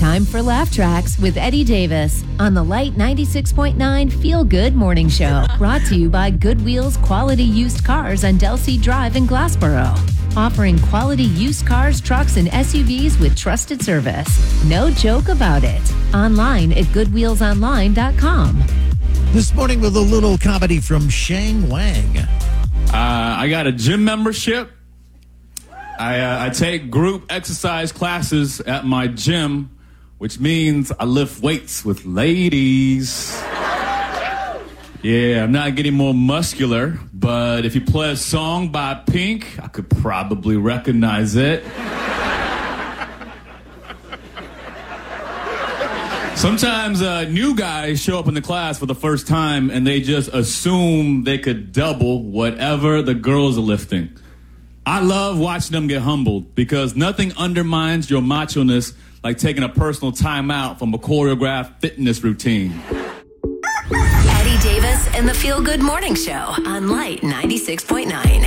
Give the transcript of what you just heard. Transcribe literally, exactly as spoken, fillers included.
time for Laugh Tracks with Eddie Davis on the Light ninety-six point nine Feel Good Morning Show. Brought to you by Goodwheel's Quality Used Cars on Delsea Drive in Glassboro. Offering quality used cars, trucks, and S U Vs with trusted service. No joke about it. Online at goodwheels online dot com. This morning with a little comedy from Shang Wang. Uh, I got a gym membership. I, uh, I take group exercise classes at my gym, which means I lift weights with ladies. Yeah, I'm not getting more muscular, but if you play a song by Pink, I could probably recognize it. Sometimes uh, new guys show up in the class for the first time and they just assume they could double whatever the girls are lifting. I love watching them get humbled because nothing undermines your macho-ness like taking a personal time out from a choreographed fitness routine. Eddie Davis and the Feel Good Morning Show on Light ninety-six point nine.